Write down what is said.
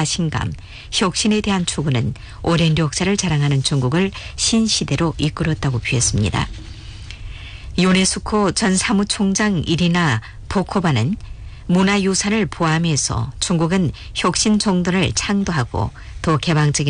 자신감, 혁신에 대한 추구는 오랜 역사를 자랑하는 중국을 신시대로 이끌었다고 표했습니다. 유네스코 전 사무총장 이리나 보코바는 문화유산을 포함해서 중국은 혁신 정돈을 창도하고 더 개방적인